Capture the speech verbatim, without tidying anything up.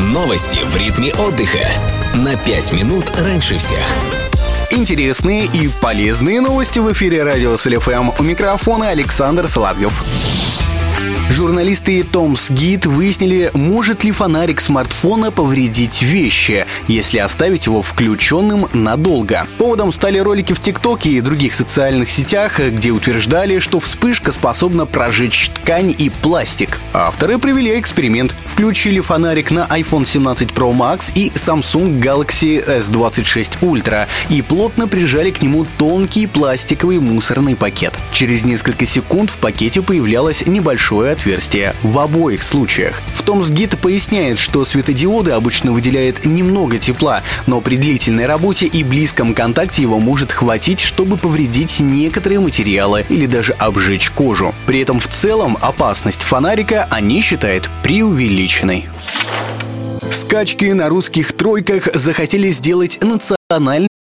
Новости в ритме отдыха. На пять минут раньше всех. Интересные и полезные новости в эфире радио СЛ-ФМ. У микрофона Александр Соловьев. Журналисты Tom's Guide выяснили, может ли фонарик смартфона повредить вещи, если оставить его включенным надолго. Поводом стали ролики в ТикТоке и других социальных сетях, где утверждали, что вспышка способна прожечь ткань и пластик. Авторы провели эксперимент. Включили фонарик на айфон семнадцать про макс и Samsung Galaxy эс двадцать шесть ультра и плотно прижали к нему тонкий пластиковый мусорный пакет. Через несколько секунд в пакете появлялось небольшое отверстие. В обоих случаях. В Tom's Guide поясняет, что светодиоды обычно выделяют немного тепла, но при длительной работе и близком контакте его может хватить, чтобы повредить некоторые материалы или даже обжечь кожу. При этом в целом опасность фонарика они считают преувеличенной. Скачки на русских тройках захотели сделать национальным